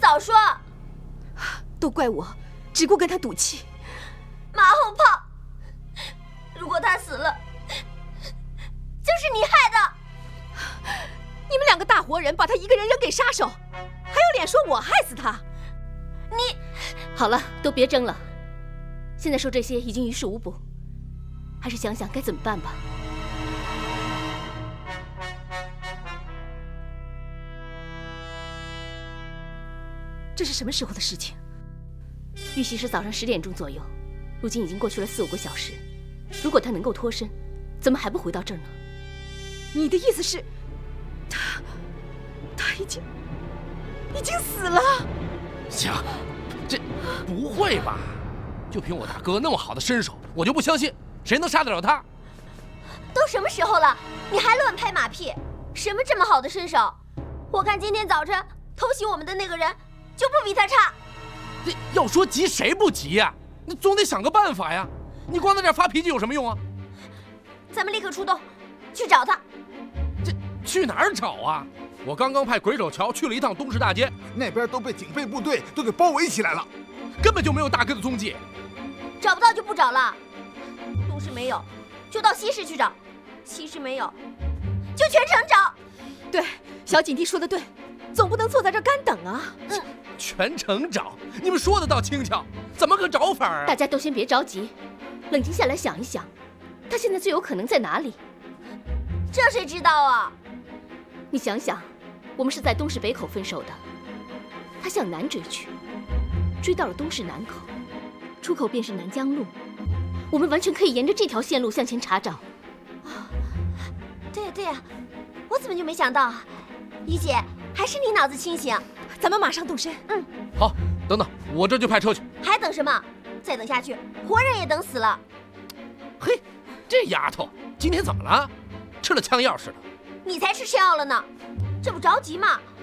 早说！ 都怪我，只顾跟他赌气。 马后炮！如果他死了，就是你害的。 你们两个大活人把他一个人扔给杀手，还有脸说我害死他？ 你好了，都别争了。现在说这些已经于事无补，还是想想该怎么办吧。 这是什么时候的事情？ 遇袭是早上10点钟左右，如今已经过去了4、5个小时。如果他能够脱身，怎么还不回到这儿呢？ 你的意思是，他已经死了？ 行，这不会吧？就凭我大哥那么好的身手，我就不相信谁能杀得了他。 都什么时候了，你还乱拍马屁？什么这么好的身手？我看今天早晨偷袭我们的那个人就不比他差。 这要说急谁不急呀？你总得想个办法呀！你光在这发脾气有什么用啊？ 咱们立刻出动，去找他。 这去哪儿找啊？我刚刚派鬼手桥去了一趟东市大街， 那边都被警备部队都给包围起来了， 根本就没有大哥的踪迹。 找不到就不找了，东市没有，就到西市去找；西市没有，就全城找。 对，小警弟说的对，总不能坐在这儿干等啊。 全城找，你们说的倒轻巧，怎么个找法啊？ 大家都先别着急，冷静下来想一想，他现在最有可能在哪里？ 这谁知道啊？ 你想想，我们是在东市北口分手的，他向南追去，追到了东市南口，出口便是南江路，我们完全可以沿着这条线路向前查找。 对呀对呀，我怎么就没想到啊？姨姐，还是你脑子清醒。 咱们马上动身。 好，等等，我这就派车去。 还等什么？再等下去，活人也等死了。 嘿，这丫头今天怎么了？吃了枪药似的。 你才吃枪药了呢，这不着急吗？